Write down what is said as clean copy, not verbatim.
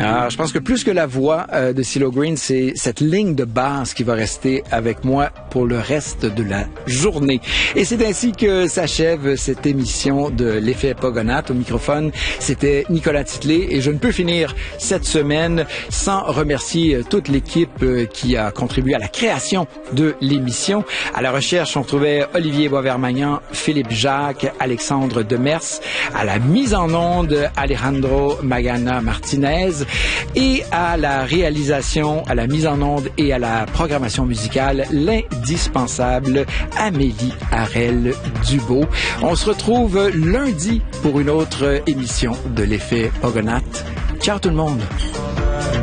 Alors, je pense que plus que la voix de CeeLo Green, c'est cette ligne de basse qui va rester avec moi pour le reste de la journée. Et c'est ainsi que s'achève cette émission de l'Effet Pogonath. Au microphone, c'était Nicolas Titley et je ne peux finir cette semaine sans remercier toute l'équipe qui a contribué à la création de l'émission. À la recherche, on trouvait Olivier Boisvermagnan, Philippe Jacques, Alexandre Demers. À la mise en onde, Alejandro Magana Martinez. Et à la réalisation, à la mise en onde et à la programmation musicale, l'indispensable Amélie Harel-Dubo. On se retrouve lundi pour une autre émission de l'Effet Pogonath. Ciao tout le monde!